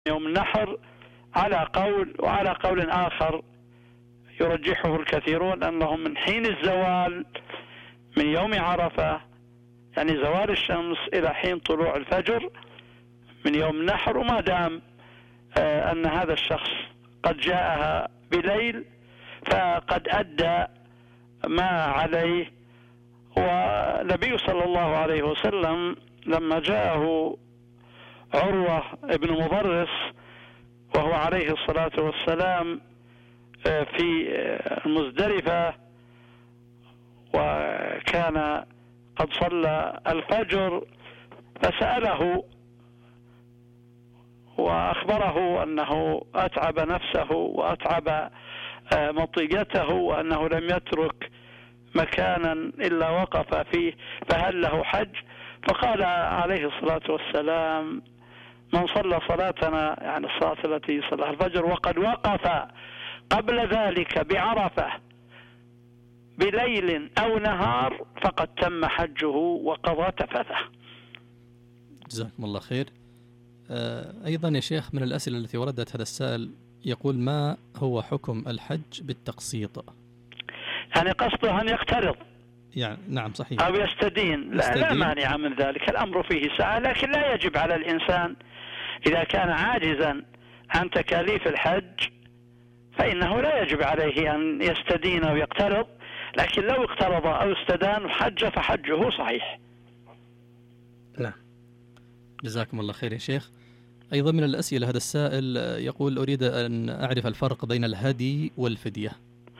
يوم النحر على قول، وعلى قول آخر يرجحه الكثيرون أنه من حين الزوال من يوم عرفة، يعني زوال الشمس، إلى حين طلوع الفجر من يوم النحر. وما دام أن هذا الشخص قد جاءها بليل فقد أدى ما عليه. والنبي صلى الله عليه وسلم لما جاءه عروة ابن مضرس وهو عليه الصلاة والسلام في المزدلفة، وكان قد صلى الفجر، فسأله وأخبره أنه أتعب نفسه وأتعب مطيته وأنه لم يترك مكانا إلا وقف فيه، فهل له حج؟ فقال عليه الصلاة والسلام: من صلى صلاتنا، يعني الصلاة التي صلى الفجر، وقد وقف قبل ذلك بعرفة بليل أو نهار فقد تم حجه وقضى تفثه. جزاكم الله خير. أيضا يا شيخ من الأسئلة التي وردت هذا السائل يقول: ما هو حكم الحج بالتقسيط؟ يعني قصده أن يقترض، يعني نعم صحيح، أو يستدين. لا مانع من ذلك، الأمر فيه سعة، لكن لا يجب على الإنسان إذا كان عاجزا عن تكاليف الحج فإنه لا يجب عليه أن يستدين أو يقترض، لكن لو اقترض أو استدان حج فحجه صحيح. نعم. جزاكم الله خير يا شيخ. أيضا من الأسئلة هذا السائل يقول: أريد أن أعرف الفرق بين الهدي والفدية.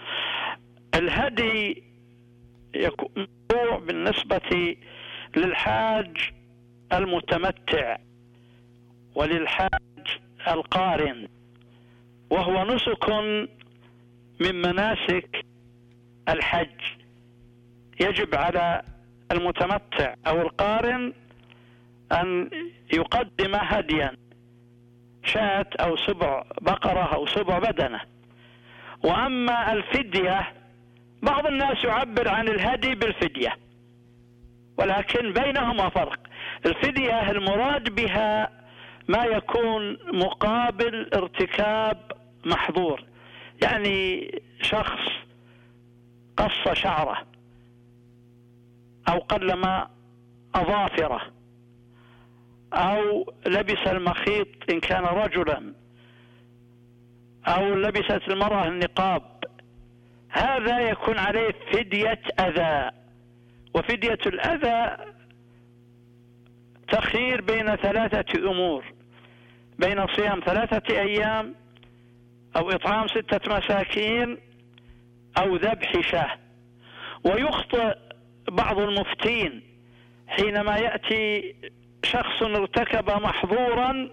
الهدي يكون بالنسبة للحاج المتمتع وللحاج القارن، وهو نسك من مناسك الحج. يجب على المتمتع أو القارن أن يقدم هديا، شاة أو سبع بقرة أو سبع بدنة. وأما الفدية، بعض الناس يعبر عن الهدي بالفدية، ولكن بينهما فرق. الفدية المراد بها ما يكون مقابل ارتكاب محظور، يعني شخص قص شعره أو قلم أظافره أو لبس المخيط إن كان رجلا أو لبست المرأة النقاب، هذا يكون عليه فدية أذى. وفدية الأذى تخير بين ثلاثة أمور: بين صيام 3 أيام أو إطعام 6 مساكين أو ذبح شاة. ويخطئ بعض المفتين حينما يأتي شخص ارتكب محظورا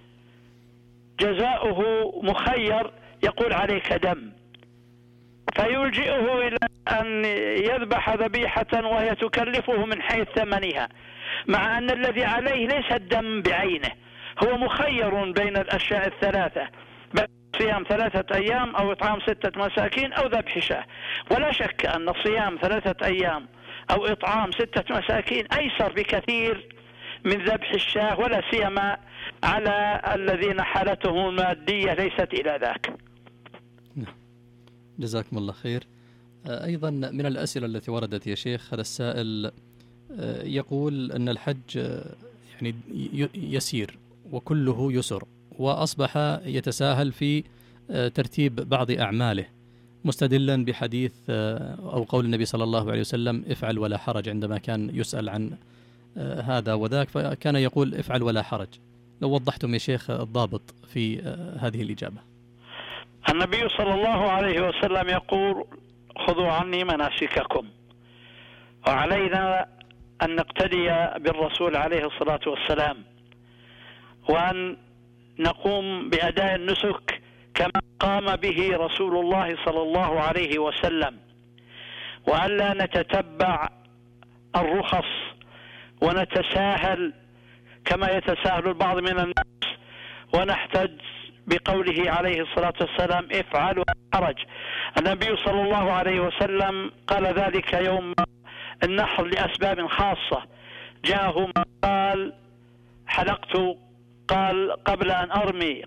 جزاؤه مخير، يقول: عليك دم، فيلجئه إلى أن يذبح ذبيحة وهي تكلفه من حيث ثمنها، مع أن الذي عليه ليس الدم بعينه، هو مخير بين الأشياء الثلاثة: صيام 3 أيام أو إطعام 6 مساكين أو ذبح شاة. ولا شك أن صيام 3 أيام أو إطعام 6 مساكين أيسر بكثير من ذبح الشاة، ولا سيما على الذين حالتهم المادية ليست إلى ذاك. جزاكم الله خير. أيضا من الأسئلة التي وردت يا شيخ هذا السائل يقول أن الحج يعني يسير وكله يسر، وأصبح يتساهل في ترتيب بعض أعماله، مستدلا بحديث أو قول النبي صلى الله عليه وسلم: افعل ولا حرج، عندما كان يسأل عن هذا وذاك فكان يقول: افعل ولا حرج. لو وضحتم يا شيخ الضابط في هذه الإجابة. النبي صلى الله عليه وسلم يقول: خذوا عني مناسككم. وعلينا أن نقتدي بالرسول عليه الصلاة والسلام، وأن نقوم بأداء النسك كما قام به رسول الله صلى الله عليه وسلم، وألا نتتبع الرخص ونتساهل كما يتساهل البعض من الناس، ونحتج بقوله عليه الصلاة والسلام: افعل ولا حرج. النبي صلى الله عليه وسلم قال ذلك يوم النحر لأسباب خاصة. جاءه من قال: حلقت قال قبل أن أرمي